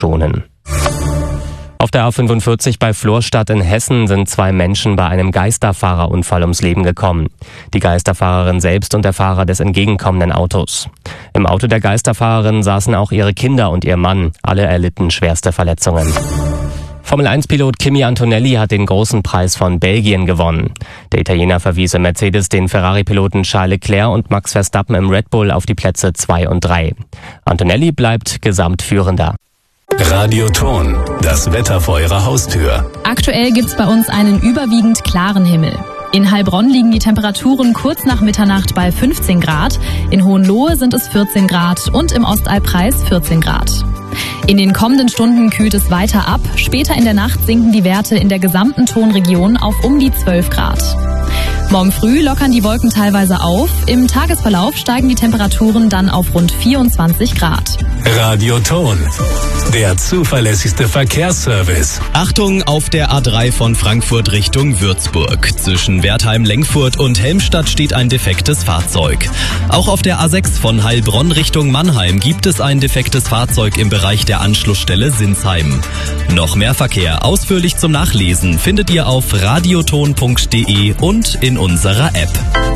schonen. Auf der A45 bei Florstadt in Hessen sind 2 Menschen bei einem Geisterfahrerunfall ums Leben gekommen. Die Geisterfahrerin selbst und der Fahrer des entgegenkommenden Autos. Im Auto der Geisterfahrerin saßen auch ihre Kinder und ihr Mann. Alle erlitten schwerste Verletzungen. Formel-1-Pilot Kimi Antonelli hat den großen Preis von Belgien gewonnen. Der Italiener verwies im Mercedes den Ferrari-Piloten Charles Leclerc und Max Verstappen im Red Bull auf die Plätze 2 und 3. Antonelli bleibt Gesamtführender. Radioton, das Wetter vor Ihrer Haustür. Aktuell gibt's bei uns einen überwiegend klaren Himmel. In Heilbronn liegen die Temperaturen kurz nach Mitternacht bei 15 Grad, in Hohenlohe sind es 14 Grad und im Ostallkreis 14 Grad. In den kommenden Stunden kühlt es weiter ab, später in der Nacht sinken die Werte in der gesamten Tonregion auf um die 12 Grad. Morgen früh lockern die Wolken teilweise auf, im Tagesverlauf steigen die Temperaturen dann auf rund 24 Grad. Radioton, der zuverlässigste Verkehrsservice. Achtung auf der A3 von Frankfurt Richtung Würzburg. Zwischen Wertheim-Lengfurt und Helmstadt steht ein defektes Fahrzeug. Auch auf der A6 von Heilbronn Richtung Mannheim gibt es ein defektes Fahrzeug im Bereich der Anschlussstelle Sinsheim. Noch mehr Verkehr ausführlich zum Nachlesen findet ihr auf radioton.de und in unserer App.